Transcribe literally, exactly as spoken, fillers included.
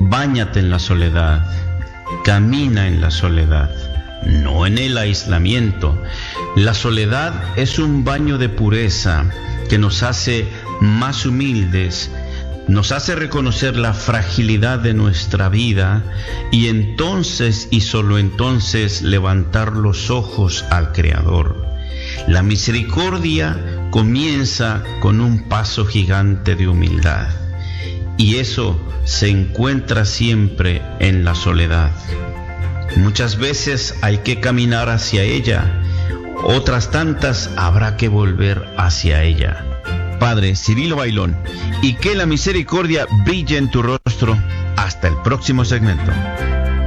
Báñate en la soledad, camina en la soledad, no en el aislamiento. La soledad es un baño de pureza que nos hace más humildes, nos hace reconocer la fragilidad de nuestra vida y entonces y solo entonces levantar los ojos al Creador. La misericordia comienza con un paso gigante de humildad y eso se encuentra siempre en la soledad. Muchas veces hay que caminar hacia ella, otras tantas habrá que volver hacia ella. Padre Cirilo Bailón, y que la misericordia brille en tu rostro. Hasta el próximo segmento.